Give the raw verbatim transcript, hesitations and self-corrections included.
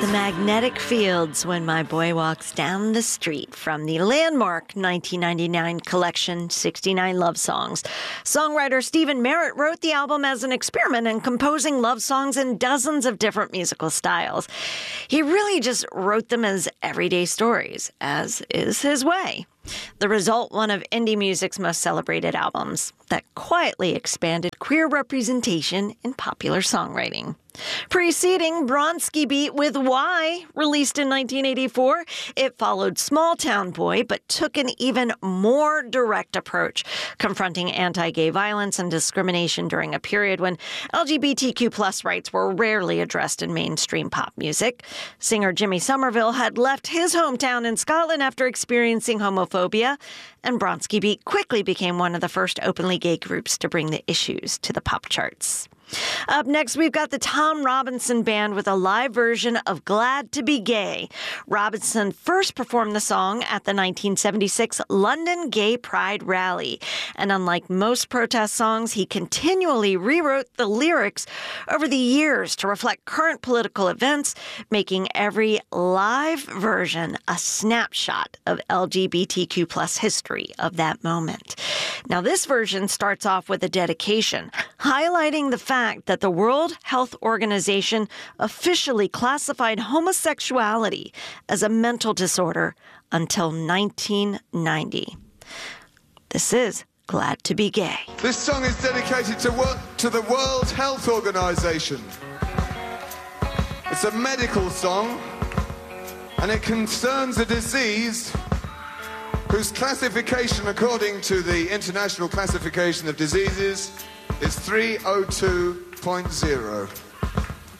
The Magnetic Fields, When My Boy Walks Down the Street, from the landmark nineteen ninety-nine collection, sixty-nine Love Songs. Songwriter Stephen Merritt wrote the album as an experiment in composing love songs in dozens of different musical styles. He really just wrote them as everyday stories, as is his way. The result, one of indie music's most celebrated albums that quietly expanded queer representation in popular songwriting. Preceding Bronski Beat with Why, released in nineteen eighty-four, it followed Small Town Boy, but took an even more direct approach, confronting anti-gay violence and discrimination during a period when L G B T Q plus rights were rarely addressed in mainstream pop music. Singer Jimmy Somerville had left his hometown in Scotland after experiencing homophobia, and Bronski Beat quickly became one of the first openly gay groups to bring the issues to the pop charts. Up next, we've got the Tom Robinson Band with a live version of Glad to Be Gay. Robinson first performed the song at the nineteen seventy-six London Gay Pride Rally. And unlike most protest songs, he continually rewrote the lyrics over the years to reflect current political events, making every live version a snapshot of L G B T Q plus history of that moment. Now, this version starts off with a dedication, highlighting the fact that the World Health Organization officially classified homosexuality as a mental disorder until nineteen ninety. This is Glad to Be Gay. This song is dedicated to, wo- to the World Health Organization. It's a medical song, and it concerns a disease whose classification, according to the International Classification of Diseases, is three oh two point oh.